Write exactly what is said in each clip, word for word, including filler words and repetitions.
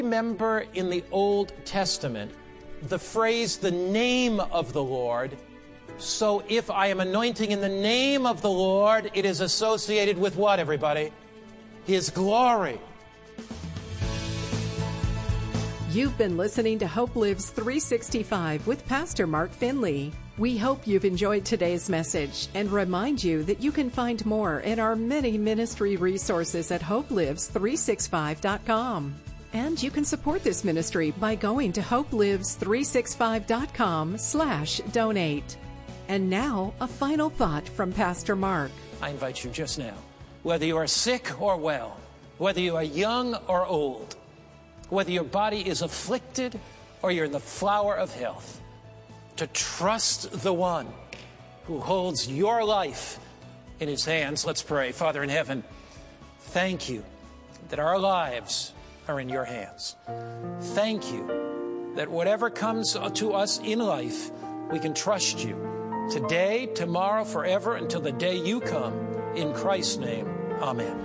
Remember in the Old Testament the phrase, the name of the Lord. So if I am anointing in the name of the Lord, it is associated with what, everybody? His glory. You've been listening to Hope Lives three sixty-five with Pastor Mark Finley. We hope you've enjoyed today's message and remind you that you can find more in our many ministry resources at hope lives three sixty-five dot com. And you can support this ministry by going to hope lives three sixty-five dot com slash donate. And now, a final thought from Pastor Mark. I invite you just now, whether you are sick or well, whether you are young or old, whether your body is afflicted or you're in the flower of health, to trust the one who holds your life in his hands. Let's pray. Father in heaven, thank you that our lives are in your hands. Thank you that whatever comes to us in life, we can trust you today, tomorrow, forever, until the day you come. In Christ's name, amen.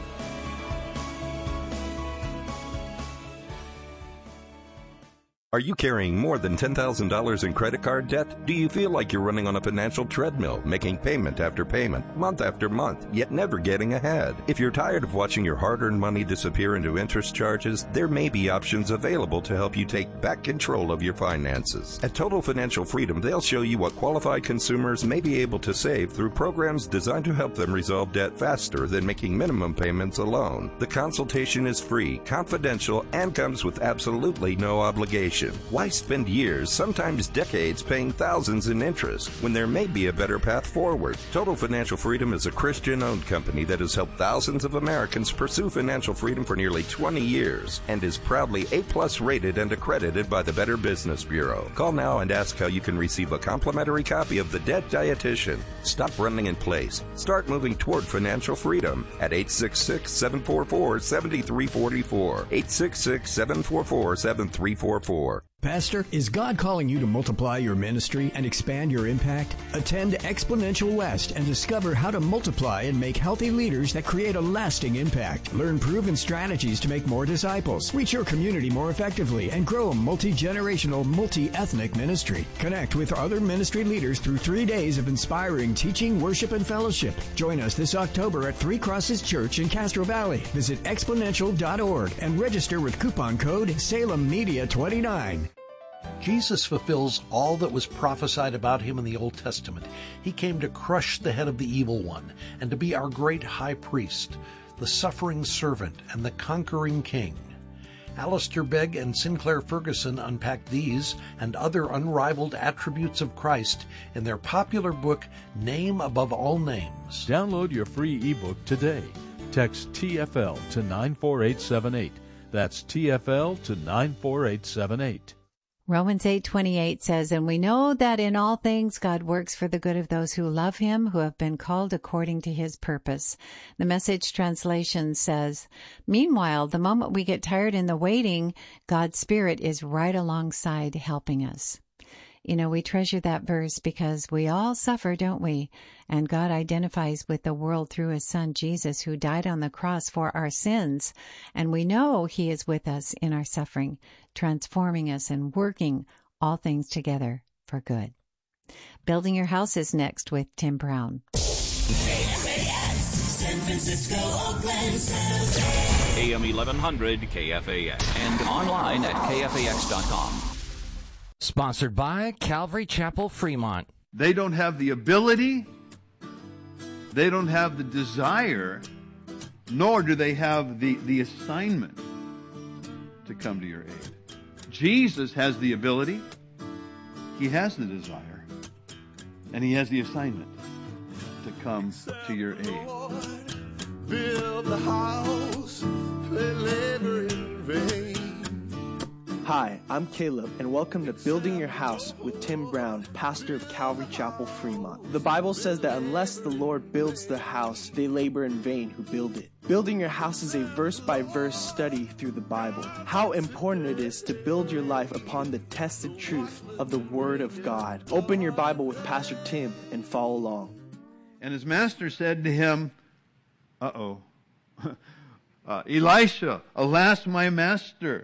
Are you carrying more than ten thousand dollars in credit card debt? Do you feel like you're running on a financial treadmill, making payment after payment, month after month, yet never getting ahead? If you're tired of watching your hard-earned money disappear into interest charges, there may be options available to help you take back control of your finances. At Total Financial Freedom, they'll show you what qualified consumers may be able to save through programs designed to help them resolve debt faster than making minimum payments alone. The consultation is free, confidential, and comes with absolutely no obligation. Why spend years, sometimes decades, paying thousands in interest when there may be a better path forward? Total Financial Freedom is a Christian-owned company that has helped thousands of Americans pursue financial freedom for nearly twenty years and is proudly A-plus rated and accredited by the Better Business Bureau. Call now and ask how you can receive a complimentary copy of The Debt Dietitian. Stop running in place. Start moving toward financial freedom at eight six six, seven four four, seven three four four. eight six six, seven four four, seven three four four. Pastor, is God calling you to multiply your ministry and expand your impact? Attend Exponential West and discover how to multiply and make healthy leaders that create a lasting impact. Learn proven strategies to make more disciples, reach your community more effectively, and grow a multi-generational, multi-ethnic ministry. Connect with other ministry leaders through three days of inspiring teaching, worship, and fellowship. Join us this October at Three Crosses Church in Castro Valley. Visit exponential dot org and register with coupon code Salem Media twenty-nine. Jesus fulfills all that was prophesied about him in the Old Testament. He came to crush the head of the evil one and to be our great high priest, the suffering servant and the conquering king. Alistair Begg and Sinclair Ferguson unpack these and other unrivaled attributes of Christ in their popular book, Name Above All Names. Download your free ebook today. Text T F L to nine four eight seven eight. That's T F L to nine four eight seven eight. Romans eight twenty-eight says, "And we know that in all things God works for the good of those who love him, who have been called according to his purpose." The Message translation says, "Meanwhile, the moment we get tired in the waiting, God's Spirit is right alongside helping us." You know, we treasure that verse because we all suffer, don't we? And God identifies with the world through his son Jesus, who died on the cross for our sins. And we know he is with us in our suffering, transforming us and working all things together for good. Building Your House is next with Tim Brown. K F A X, San Francisco, Oakland, San Jose. A M eleven hundred K F A X and online at K F A X dot com. Sponsored by Calvary Chapel, Fremont. They don't have the ability, they don't have the desire, nor do they have the, the assignment to come to your aid. Jesus has the ability, he has the desire, and he has the assignment to come to your aid. Build the house, play labor in vain. Hi, I'm Caleb, and welcome to Building Your House with Tim Brown, pastor of Calvary Chapel, Fremont. The Bible says that unless the Lord builds the house, they labor in vain who build it. Building Your House is a verse-by-verse study through the Bible. How important it is to build your life upon the tested truth of the Word of God. Open your Bible with Pastor Tim and follow along. And his master said to him, uh-oh, uh, Elisha, alas, my master.